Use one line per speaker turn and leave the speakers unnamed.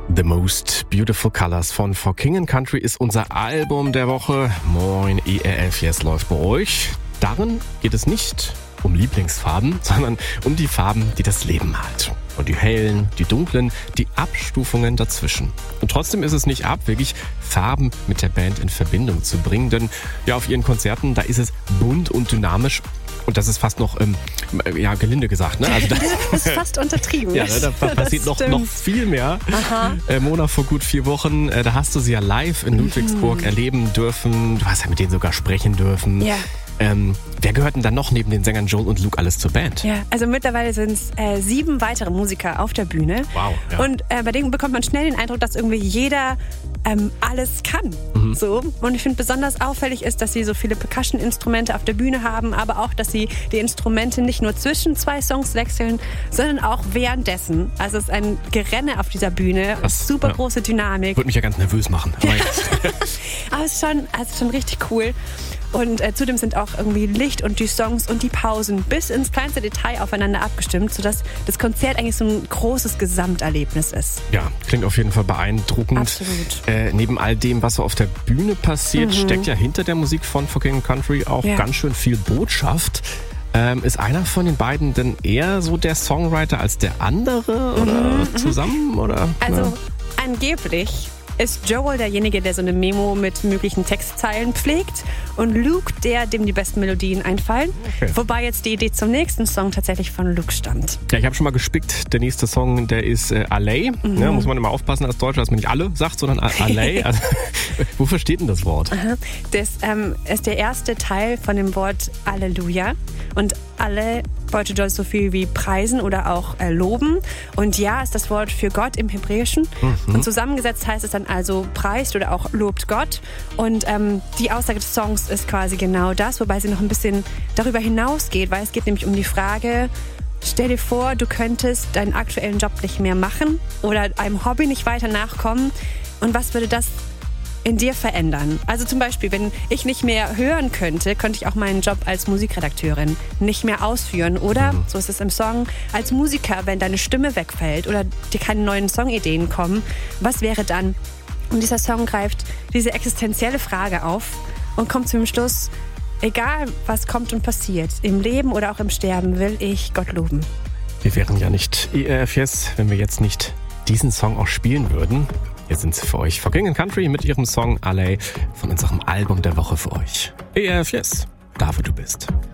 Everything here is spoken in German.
The Most Beautiful Colors von For King & Country ist unser Album der Woche. Moin, ERF Yes läuft bei euch. Darin geht es nicht um Lieblingsfarben, sondern um die Farben, die das Leben malt. Und die hellen, die dunklen, die Abstufungen dazwischen. Und trotzdem ist es nicht abwegig, Farben mit der Band in Verbindung zu bringen. Denn ja, auf ihren Konzerten, da ist es bunt und dynamisch. Und das ist fast noch, gelinde gesagt, ne? Also
das ist fast untertrieben.
Ja, da passiert noch viel mehr. Mona, vor gut 4 Wochen, da hast du sie ja live in Ludwigsburg erleben dürfen. Du hast ja mit denen sogar sprechen dürfen.
Ja.
Wer gehört denn dann noch neben den Sängern Joel und Luke alles zur Band?
Ja, also mittlerweile sind es 7 weitere Musiker auf der Bühne.
Wow. Ja.
Und bei denen bekommt man schnell den Eindruck, dass irgendwie jeder alles kann. So. Und ich finde besonders auffällig ist, dass sie so viele Percussion-Instrumente auf der Bühne haben, aber auch, dass sie die Instrumente nicht nur zwischen 2 Songs wechseln, sondern auch währenddessen. Also es ist ein Gerenne auf dieser Bühne, super große Dynamik.
Würde mich ja ganz nervös machen.
Aber es ist schon richtig cool. Und zudem sind auch irgendwie Licht und die Songs und die Pausen bis ins kleinste Detail aufeinander abgestimmt, sodass das Konzert eigentlich so ein großes Gesamterlebnis ist.
Ja, klingt auf jeden Fall beeindruckend.
Absolut.
Neben all dem, was so auf der Bühne passiert, steckt ja hinter der Musik von For King & Country auch ganz schön viel Botschaft. Ist einer von den beiden denn eher so der Songwriter als der andere oder zusammen? Oder?
Also angeblich ist Joel derjenige, der so eine Memo mit möglichen Textzeilen pflegt und Luke der, dem die besten Melodien einfallen. Okay. Wobei jetzt die Idee zum nächsten Song tatsächlich von Luke stammt.
Ja, ich habe schon mal gespickt. Der nächste Song, der ist Alley. Ja, muss man immer aufpassen als Deutscher, dass man nicht alle sagt, sondern Alley. Also, wofür steht denn das Wort?
Das ist der erste Teil von dem Wort Halleluja. Und alle bedeutet so viel wie preisen oder auch loben. Und ja ist das Wort für Gott im Hebräischen. Und zusammengesetzt heißt es dann also preist oder auch lobt Gott. Und die Aussage des Songs ist quasi genau das, wobei sie noch ein bisschen darüber hinausgeht, weil es geht nämlich um die Frage, stell dir vor, du könntest deinen aktuellen Job nicht mehr machen oder einem Hobby nicht weiter nachkommen. Und was würde das in dir verändern? Also zum Beispiel, wenn ich nicht mehr hören könnte, könnte ich auch meinen Job als Musikredakteurin nicht mehr ausführen. Oder, so ist es im Song, als Musiker, wenn deine Stimme wegfällt oder dir keine neuen Songideen kommen, was wäre dann? Und dieser Song greift diese existenzielle Frage auf und kommt zum Schluss, egal was kommt und passiert, im Leben oder auch im Sterben, will ich Gott loben.
Wir wären ja nicht ERF Yes, wenn wir jetzt nicht diesen Song auch spielen würden. Hier sind sie für euch. For King & Country mit ihrem Song Alley von unserem Album der Woche für euch. ERF Yes, da wo du bist.